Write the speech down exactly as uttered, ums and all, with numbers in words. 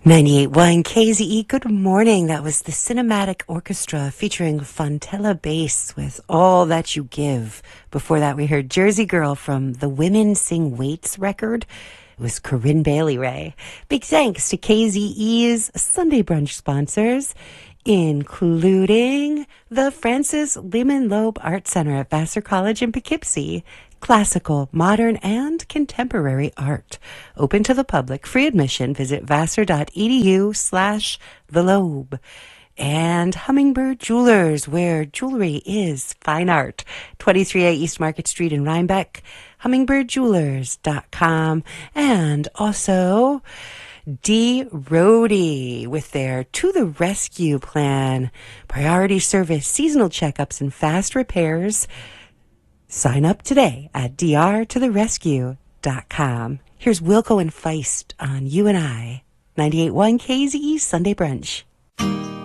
ninety-eight point one K Z E, good morning. That was the Cinematic Orchestra featuring Fontella Bass with All That You Give. Before that, we heard Jersey Girl from the Women Sing Waits record. It was Corinne Bailey Rae. Big thanks to K Z E's Sunday Brunch sponsors, including the Francis Lyman Loeb Art Center at Vassar College in Poughkeepsie. Classical, modern, and contemporary art. Open to the public, free admission. Visit vassar.edu slash the Loeb. And Hummingbird Jewelers, where jewelry is fine art. twenty-three A East Market Street in Rhinebeck, hummingbird jewelers dot com. And also D. Rohde with their To the Rescue plan. Priority service, seasonal checkups, and fast repairs. Sign up today at d r to the rescue dot com. Here's Wilco and Feist on You and I. ninety-eight point one K Z E Sunday Brunch.